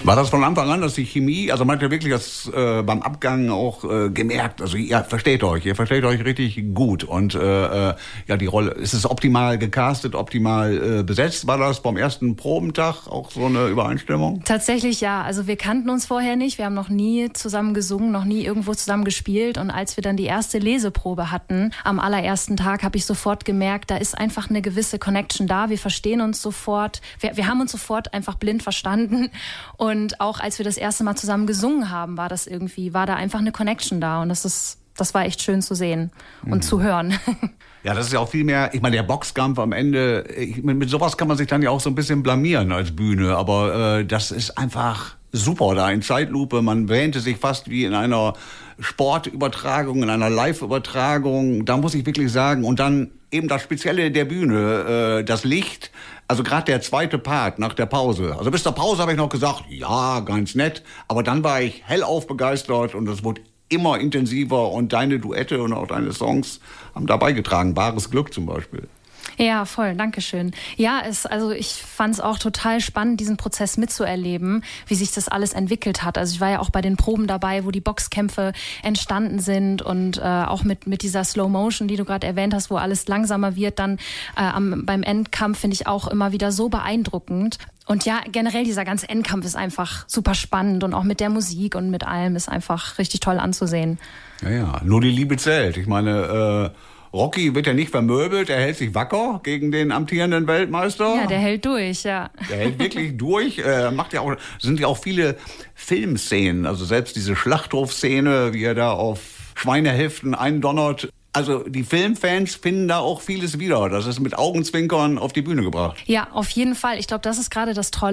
War das von Anfang an, dass die Chemie, also man hat ja wirklich das beim Abgang auch gemerkt, also ihr versteht euch richtig gut und ja, die Rolle, ist es optimal gecastet, optimal besetzt? War das beim ersten Probentag auch so eine Übereinstimmung? Tatsächlich ja, also wir kannten uns vorher nicht, wir haben noch nie zusammen gesungen, noch nie irgendwo zusammen gespielt und als wir dann die erste Leseprobe hatten, am allerersten Tag, habe ich sofort gemerkt, da ist einfach eine gewisse Connection da, wir verstehen uns sofort, wir haben uns sofort einfach blind verstanden. Und auch als wir das erste Mal zusammen gesungen haben, war da einfach eine Connection da. Und das war echt schön zu sehen und zu hören. Ja, das ist ja auch viel mehr, ich meine, der Boxkampf am Ende, mit sowas kann man sich dann ja auch so ein bisschen blamieren als Bühne. Aber das ist einfach super da in Zeitlupe. Man wähnte sich fast wie in einer Sportübertragung, in einer Live-Übertragung. Da muss ich wirklich sagen, und dann eben das Spezielle der Bühne, das Licht. Also gerade der zweite Part nach der Pause. Also bis zur Pause habe ich noch gesagt, ja, ganz nett. Aber dann war ich hellauf begeistert und es wurde immer intensiver. Und deine Duette und auch deine Songs haben da beigetragen. Wahres Glück zum Beispiel. Ja, voll, dankeschön. Ja, also ich fand es auch total spannend, diesen Prozess mitzuerleben, wie sich das alles entwickelt hat. Also ich war ja auch bei den Proben dabei, wo die Boxkämpfe entstanden sind und auch mit dieser Slow Motion, die du gerade erwähnt hast, wo alles langsamer wird, dann beim Endkampf finde ich auch immer wieder so beeindruckend. Und ja, generell dieser ganze Endkampf ist einfach super spannend und auch mit der Musik und mit allem ist einfach richtig toll anzusehen. Ja, nur die Liebe zählt. Ich meine, Rocky wird ja nicht vermöbelt, er hält sich wacker gegen den amtierenden Weltmeister. Ja, der hält durch, ja. Der hält wirklich durch. Sind ja auch viele Filmszenen, also selbst diese Schlachthofszene, wie er da auf Schweinehälften eindonnert. Also die Filmfans finden da auch vieles wieder. Das ist mit Augenzwinkern auf die Bühne gebracht. Ja, auf jeden Fall. Ich glaube, das ist gerade das Tolle.